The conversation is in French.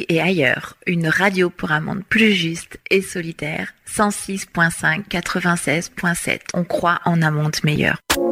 Paris et ailleurs, une radio pour un monde plus juste et solidaire. 106.5, 96.7. On croit en un monde meilleur.